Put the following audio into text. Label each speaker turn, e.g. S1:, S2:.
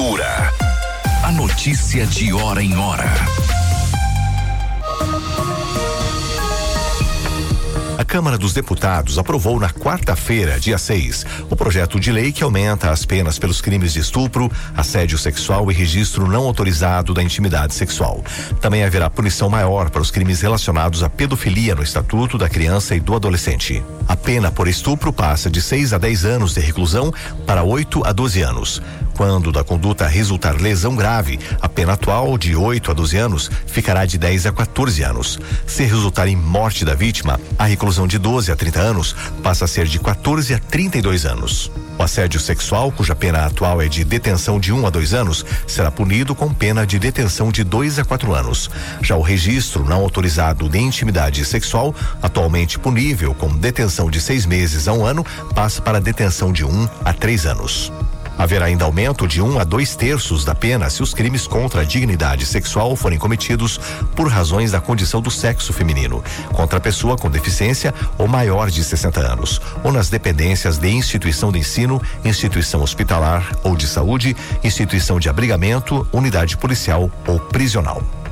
S1: Cultura. A notícia de hora em hora. A Câmara dos Deputados aprovou na quarta-feira, dia 6, o projeto de lei que aumenta as penas pelos crimes de estupro, assédio sexual e registro não autorizado da intimidade sexual. Também haverá punição maior para os crimes relacionados à pedofilia no Estatuto da Criança e do Adolescente. A pena por estupro passa de 6 a 10 anos de reclusão para 8 a 12 anos. Quando da conduta resultar lesão grave, a pena atual de 8 a 12 anos ficará de 10 a 14 anos. Se resultar em morte da vítima, a reclusão de 12 a 30 anos passa a ser de 14 a 32 anos. O assédio sexual, cuja pena atual é de detenção de 1 a 2 anos, será punido com pena de detenção de 2 a 4 anos. Já o registro não autorizado de intimidade sexual, atualmente punível com detenção de 6 meses a 1 ano, passa para detenção de 1 a 3 anos. Haverá ainda aumento de 1 a 2/3 da pena se os crimes contra a dignidade sexual forem cometidos por razões da condição do sexo feminino, contra a pessoa com deficiência ou maior de 60 anos, ou nas dependências de instituição de ensino, instituição hospitalar ou de saúde, instituição de abrigamento, unidade policial ou prisional.